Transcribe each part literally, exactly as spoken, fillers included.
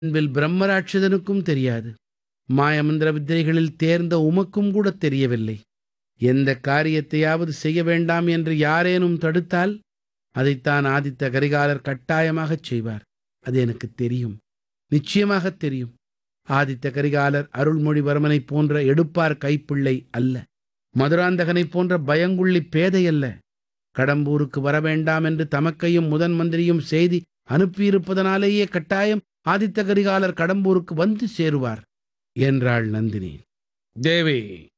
அன்பில் பிரம்மராட்சதனுக்கும் தெரியாது. மாயமந்திர வித்தைகளில் தேர்ந்த உமக்கும் கூட தெரியவில்லை. எந்த காரியத்தையாவது செய்ய வேண்டாம் என்று யாரேனும் தடுத்தால் அதைத்தான் ஆதித்த கரிகாலர் கட்டாயமாகச் செய்வார். அது எனக்குத் தெரியும், நிச்சயமாகத் தெரியும். ஆதித்த கரிகாலர் அருள்மொழிவர்மனைப் போன்ற எடுப்பார் கைப்பிள்ளை அல்ல. மதுராந்தகனைப் போன்ற பயங்குள்ளி பேதை அல்ல. கடம்பூருக்கு வரவேண்டாம் என்று தமக்கையும் முதன் மந்திரியும் செய்தி அனுப்பியிருப்பதனாலேயே கட்டாயம் ஆதித்த கரிகாலர் கடம்பூருக்கு வந்து சேருவார் என்றாள் நந்தினி. தேவி,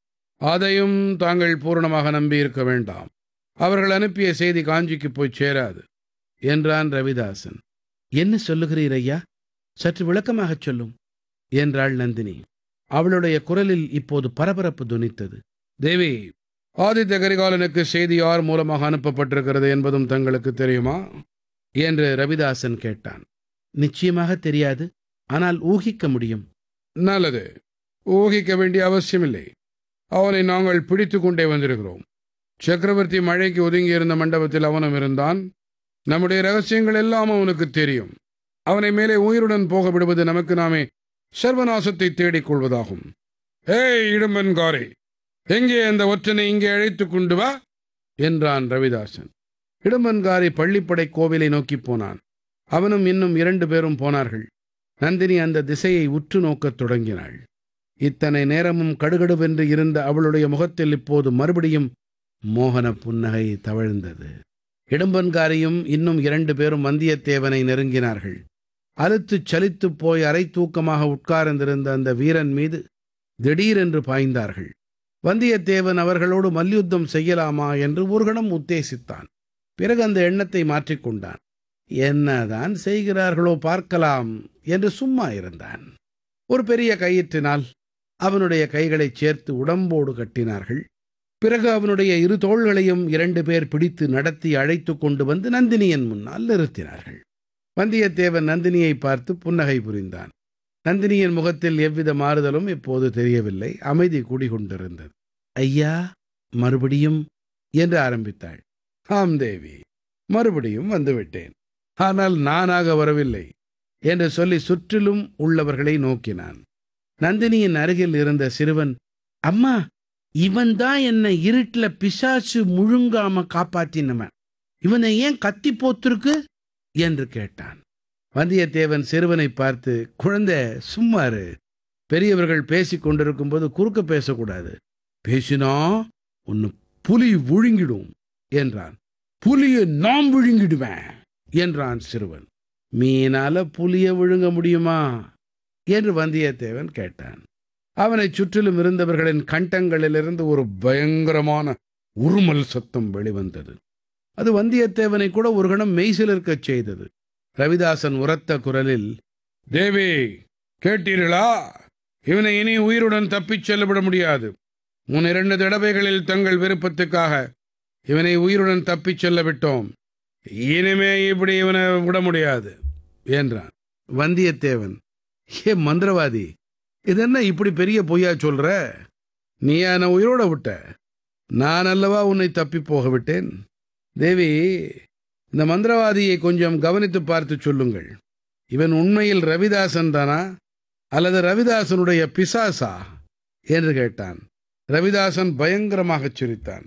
அதையும் தாங்கள் பூரணமாக நம்பியிருக்க வேண்டாம். அவர்கள் அனுப்பிய செய்தி காஞ்சிக்கு போய் சேராது என்றான் ரவிதாசன். என்ன சொல்லுகிறீர் ஐயா? சற்று விளக்கமாகச் சொல்லும் என்றாள் நந்தினி. அவளுடைய குரலில் இப்போது பரபரப்பு தொனித்தது. தேவி, ஆதித்த கரிகாலனுக்கு செய்தி யார் மூலமாக அனுப்பப்பட்டிருக்கிறது என்பதும் தங்களுக்கு தெரியுமா என்று ரவிதாசன் கேட்டான். நிச்சயமாக தெரியாது, ஆனால் ஊகிக்க முடியும். நல்லது, ஊகிக்க வேண்டிய அவசியமில்லை. அவனை நாங்கள் பிடித்து கொண்டே வந்திருக்கிறோம். சக்கரவர்த்தி மழைக்கு ஒதுங்கியிருந்த மண்டபத்தில் அவனும் இருந்தான். நம்முடைய ரகசியங்கள் எல்லாம் அவனுக்கு தெரியும். அவனை மேலே உயிருடன் போக விடுவது நமக்கு நாமே சர்வநாசத்தை தேடிக் கொள்வதாகும். ஏய் இடும்பன்காரே, எங்கே அந்த ஒற்றனை இங்கே அழைத்து கொண்டு வா என்றான் ரவிதாசன். இடும்பன்காரி பள்ளிப்படை கோவிலை நோக்கி போனான். அவனும் இன்னும் இரண்டு பேரும் போனார்கள். நந்தினி அந்த திசையை உற்று நோக்கத் தொடங்கினாள். இத்தனை நேரமும் கடுகடுவென்று இருந்த அவளுடைய முகத்தில் இப்போது மறுபடியும் மோகன புன்னகை தவழ்ந்தது. இடும்பன்காரியும் இன்னும் இரண்டு பேரும் வந்தியத்தேவனை நெருங்கினார்கள். அலுத்துச் சலித்துப் போய் அரை தூக்கமாக உட்கார்ந்திருந்த அந்த வீரன் மீது திடீரென்று பாய்ந்தார்கள். வந்தியத்தேவன் அவர்களோடு மல்யுத்தம் செய்யலாமா என்று ஒரு கணம் உத்தேசித்தான். பிறகு அந்த எண்ணத்தை மாற்றிக்கொண்டான். என்னதான் செய்கிறார்களோ பார்க்கலாம் என்று சும்மா இருந்தான். ஒரு பெரிய கயிற்றினால் அவனுடைய கைகளைச் சேர்த்து உடம்போடு கட்டினார்கள். பிறகு அவனுடைய இரு தோள்களையும் இரண்டு பேர் பிடித்து நடத்தி அழைத்து கொண்டு வந்து நந்தினியின் முன்னால் நிறுத்தினார்கள். வந்தியத்தேவன் நந்தினியை பார்த்து புன்னகை புரிந்தான். நந்தினியின் முகத்தில் எவ்வித மாறுதலும் இப்போது தெரியவில்லை. அமைதி குடிகொண்டிருந்தது. ஐயா, மறுபடியும் என்று ஆரம்பித்தாள். ஆம் தேவி, மறுபடியும் வந்துவிட்டேன். ஆனால் நானாக வரவில்லை என்று சொல்லி சுற்றிலும் உள்ளவர்களை நோக்கினான். நந்தினியின் அருகில் இருந்த சிறுவன், அம்மா, இவன்தான் என்னை இருட்டுல பிசாசு முழுங்காம காப்பாத்தினவன். இவனை ஏன் கத்தி போத்திருக்கு என்று கேட்டான். வந்தியத்தேவன் சிறுவனை பார்த்து, குழந்தை சும்மாரு, பெரியவர்கள் பேசிக் கொண்டிருக்கும் போது குறுக்க பேசக்கூடாது. பேசினா உன்னை புலி விழுங்கிடும் என்றான். புலியை நாம் விழுங்கிடுவேன் என்றான் சிறுவன். மீனால புலிய விழுங்க முடியுமா என்று வந்தியத்தேவன் கேட்டான். அவனைச் சுற்றிலும் இருந்தவர்களின் கண்டங்களிலிருந்து ஒரு பயங்கரமான உருமல் சத்தம் வெளிவந்தது. அது வந்தியத்தேவனை கூட ஒரு கணம் மெய்சிலிருக்கச் செய்தது. ரவிதாசன் உரத்த குரலில், தேவி, கேட்டீர்களா? இவனை இனி உயிருடன் தப்பிச் செல்லவிட முடியாது. முன் இரண்டு தடவைகளில் தங்கள் விருப்பத்துக்காக இவனை உயிருடன் தப்பிச் செல்ல விட்டோம். இனிமே இப்படி இவனை விட முடியாது என்றான். வந்தியத்தேவன், ஏ மந்திரவாதி, இதென்ன இப்படி பெரிய பொய்யா சொல்ற? நீ என்னை உயிரோட விட்ட, நான் அல்லவா உன்னை தப்பி போக விட்டேன். தேவி, இந்த மந்திரவாதியை கொஞ்சம் கவனித்து பார்த்து சொல்லுங்கள். இவன் உண்மையில் ரவிதாசன் தானா அல்லது ரவிதாசனுடைய பிசாசா என்று கேட்டான். ரவிதாசன் பயங்கரமாகச் சிரித்தான்.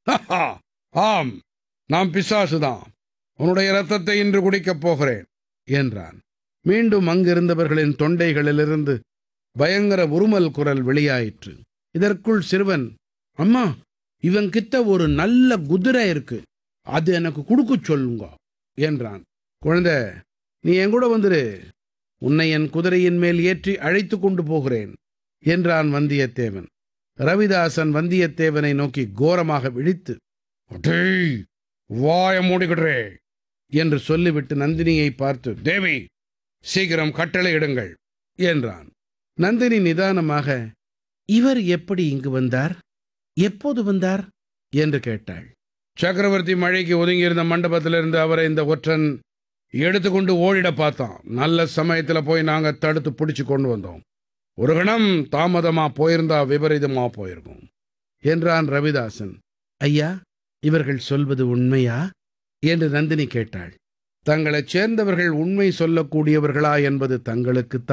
ஆம், நாம் பிசாசுதான். உன்னுடைய ரத்தத்தை இன்று குடிக்கப் போகிறேன் என்றான். மீண்டும் அங்கிருந்தவர்களின் தொண்டைகளிலிருந்து பயங்கர உருமல் குரல் வெளியாயிற்று. இதற்குள் சிறுவன், அம்மா, இவன் கிட்ட ஒரு நல்ல குதிரை இருக்கு, அது எனக்கு கொடுக்கச் சொல்லுங்க என்றான். குழந்தை, நீ என் கூட வந்துரு, உன்னை என் குதிரையின் மேல் ஏற்றி அழைத்து கொண்டு போகிறேன் என்றான் வந்தியத்தேவன். ரவிதாசன் வந்தியத்தேவனை நோக்கி கோரமாக விழித்து, வாய மூடிக்கிடுறே என்று சொல்லிவிட்டு நந்தினியை பார்த்து, தேவி, சீக்கிரம் கட்டளை இடுங்கள் என்றான். நந்தினி நிதானமாக, இவர் எப்படி இங்கு வந்தார், எப்போது வந்தார் என்று கேட்டாள். சக்கரவர்த்தி மழைக்கு ஒதுங்கியிருந்த மண்டபத்திலிருந்து அவரை இந்த ஒற்றன் எடுத்துக்கொண்டு ஓடிட பார்த்தான். நல்ல சமயத்துல போய் நாங்க தடுத்து பிடிச்சு கொண்டு வந்தோம். ஒரு கணம் தாமதமா போயிருந்தா விபரீதமா போயிருக்கும் என்றான் ரவிதாசன். ஐயா, இவர்கள் சொல்வது உண்மையா என்று நந்தினி கேட்டாள். தங்களைச் சேர்ந்தவர்கள் உண்மை சொல்லக்கூடியவர்களா என்பது தங்களுக்குத்தான்